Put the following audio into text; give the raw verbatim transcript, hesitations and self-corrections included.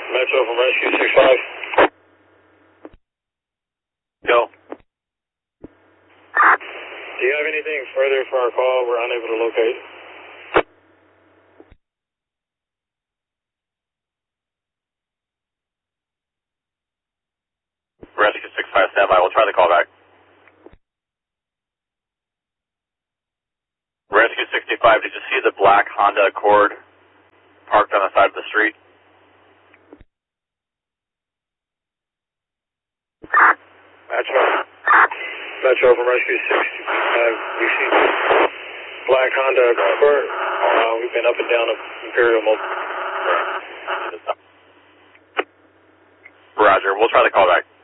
Metro from Rescue six five. Go. Do you have anything further for our call? We're unable to locate. Rescue six five, standby. We'll try the call back. Rescue sixty-five, did you see the black Honda Accord parked on the side of the street? Metro. Metro from Rescue sixty-five. We see black Honda Accord. Uh, we've been up and down Imperial multiple. Roger, we'll try the call back.